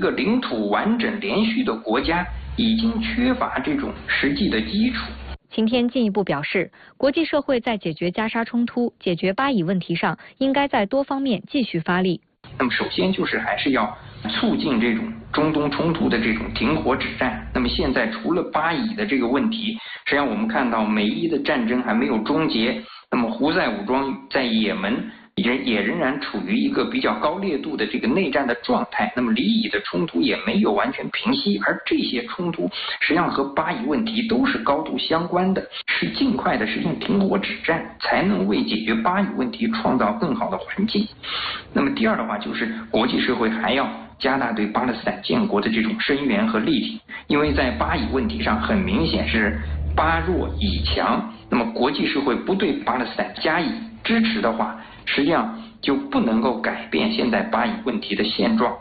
个领土完整连续的国家已经缺乏这种实际的基础。 秦天进一步表示，国际社会在解决加沙冲突、解决巴以问题上，应该在多方面继续发力。 那么首先就是还是要促进这种中东冲突的这种停火止战。那么现在除了巴以的这个问题，实际上我们看到美伊的战争还没有终结，那么胡塞武装在也门也仍然处于一个比较高烈度的这个内战的状态，那么黎以的冲突也没有完全平息，而这些冲突实际上和巴以问题都是高度相关的，是尽快的实现停火止战，才能为解决巴以问题创造更好的环境。那么第二的话，就是国际社会还要加大对巴勒斯坦建国的这种声援和力挺，因为在巴以问题上很明显是巴弱以强，那么国际社会不对巴勒斯坦加以支持的话，实际上就不能够改变现在巴以问题的现状。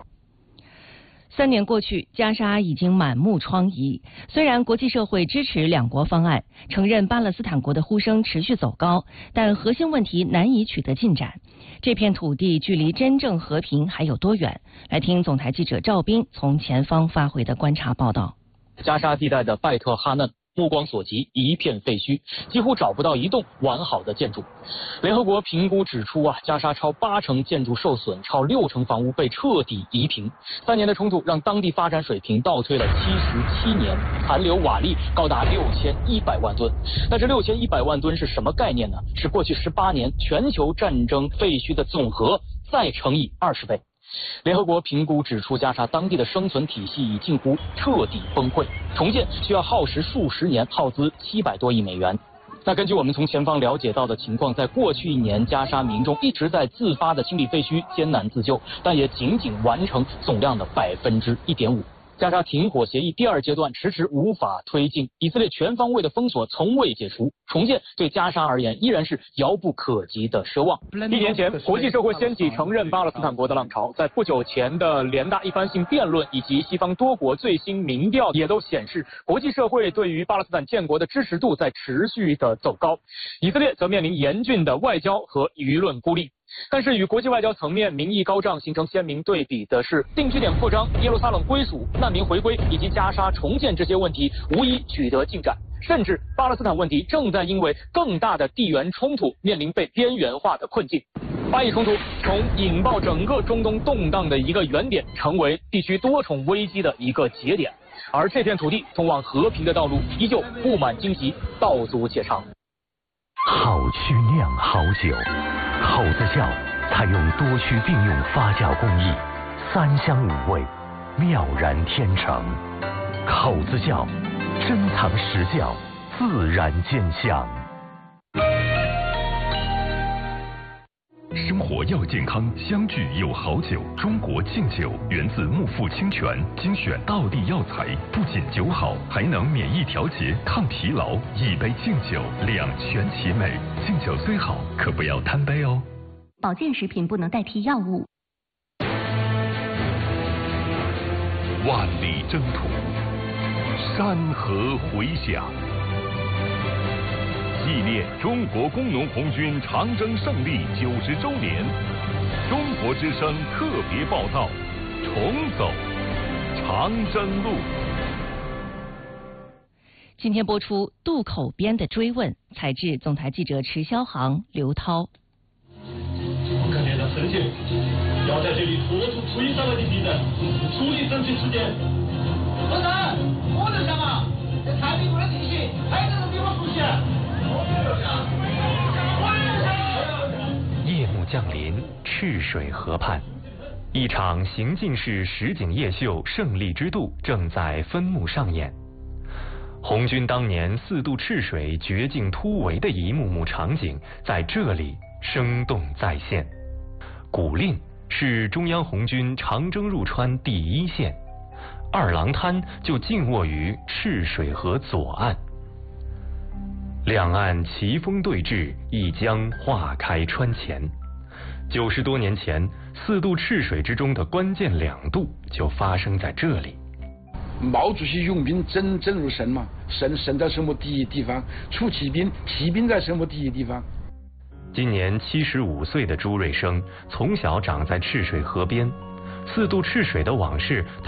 3年过去，加沙已经满目疮痍。虽然国际社会支持两国方案，承认巴勒斯坦国的呼声持续走高，但核心问题难以取得进展。这片土地距离真正和平还有多远？来听总台记者赵斌从前方发回的观察报道。 加沙地带的拜特哈嫩，目光所及一片废墟，几乎找不到一栋完好的建筑。联合国评估指出加沙超80%建筑受损，超60%房屋被彻底夷平。3年的冲突让当地发展水平倒退了77年，残留瓦砾高达6100万吨。那这6100万吨是什么概念呢？是过去18年全球战争废墟的总和再乘以20倍。联合国评估指出，加沙当地的生存体系已近乎彻底崩溃，重建需要耗时数十年，耗资700多亿美元。那根据我们从前方了解到的情况，在过去1年，加沙民众一直在自发的清理废墟，艰难自救，但也仅仅完成总量的1.5%。加沙停火协议第2阶段迟迟无法推进，以色列全方位的封锁从未解除，重建对加沙而言依然是遥不可及的奢望。1年前，国际社会掀起承认巴勒斯坦国的浪潮，在不久前的联大一般性辩论以及西方多国最新民调也都显示，国际社会对于巴勒斯坦建国的支持度在持续的走高。以色列则面临严峻的外交和舆论孤立。但是与国际外交层面民意高涨形成鲜明对比的是，定居点扩张、耶路撒冷归属、难民回归以及加沙重建这些问题无一取得进展，甚至巴勒斯坦问题正在因为更大的地缘冲突面临被边缘化的困境。巴以冲突从引爆整个中东动荡的一个原点，成为地区多重危机的一个节点，而这片土地通往和平的道路依旧布满荆棘，道阻且长。 好曲酿好酒，口子窖采用多区并用发酵工艺，3香5味，妙然天成。口子窖珍藏实窖，自然见香。 生活要健康，相聚有好酒。中国劲酒源自木富清泉，精选道地药材，不仅酒好，还能免疫调节、抗疲劳。一杯劲酒，两全其美。劲酒虽好，可不要贪杯哦。 保健食品不能代替药物。 万里征途，山河回响。纪念中国工农红军长征胜利90周年，中国之声特别报道：重走长征路。 今天播出《渡口边的追问》，采自总台记者池霄航、刘涛。 我看见了神仙，要在这里拖出推上来的敌人，处理争取时间。老三，我在想这太平路的地形，还有人给我出现。 夜幕降临，赤水河畔，一场行进式实景夜秀胜利之渡正在分幕上演。红军当年4渡赤水绝境突围的一幕幕场景在这里生动再现。古蔺是中央红军长征入川第1线，二郎滩就静卧于赤水河左岸。两岸旗风对峙，一江划开川前。90多年前，4渡赤水之中的关键2渡就发生在这里。 毛主席用兵真如神嘛，神在什么地方？出骑兵在什么地方？ 今年75岁的朱瑞生，从小长在赤水河边，4渡赤水的往事